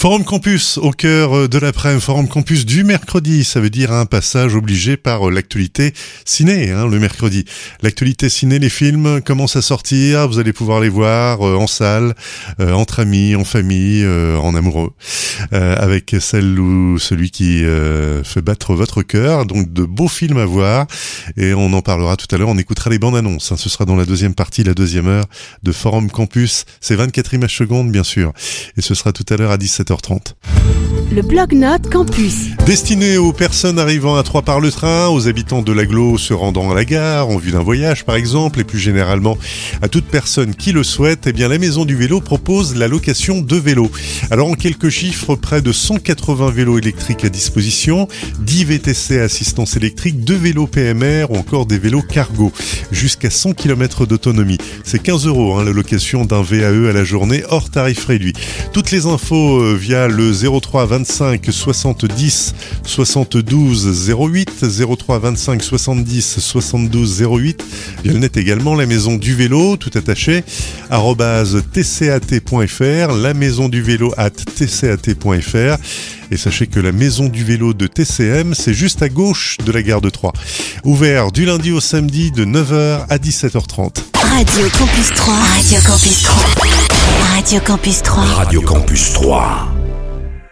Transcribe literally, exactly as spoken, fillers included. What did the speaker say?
Forum Campus au cœur de l'après-midi, Forum Campus du mercredi, ça veut dire un passage obligé par l'actualité ciné, hein, le mercredi. L'actualité ciné, les films commencent à sortir, vous allez pouvoir les voir euh, en salle, euh, entre amis, en famille, euh, en amoureux, euh, avec celle ou celui qui euh, fait battre votre cœur. Donc de beaux films à voir et on en parlera tout à l'heure, on écoutera les bandes annonces, hein, ce sera dans la deuxième partie, la deuxième heure de Forum Campus, c'est vingt-quatre images secondes bien sûr, et ce sera tout à l'heure à dix-sept heures trente. Le Blog-Notes Campus. Destiné aux personnes arrivant à Troyes par le train, aux habitants de l'agglo se rendant à la gare, en vue d'un voyage par exemple, et plus généralement à toute personne qui le souhaite, eh bien la Maison du Vélo propose la location de vélos. Alors en quelques chiffres, près de cent quatre-vingts vélos électriques à disposition, dix V T C à assistance électrique, deux vélos P M R ou encore des vélos cargo, jusqu'à cent kilomètres d'autonomie. C'est quinze euros hein, la location d'un V A E à la journée, hors tarif réduit. Toutes les infos euh, via le zéro trois vingt-cinq soixante-dix soixante-douze zéro huit, zéro trois vingt-cinq soixante-dix soixante-douze zéro huit, via le net également, la Maison du Vélo, tout attaché, arobase tcat point fr, la Maison du Vélo at tcat point fr. Et sachez que la Maison du Vélo de T C M, c'est juste à gauche de la gare de Troyes. Ouvert du lundi au samedi de neuf heures à dix-sept heures trente. Radio Campus trois. Radio Campus trois. Radio Campus trois. Radio Campus trois.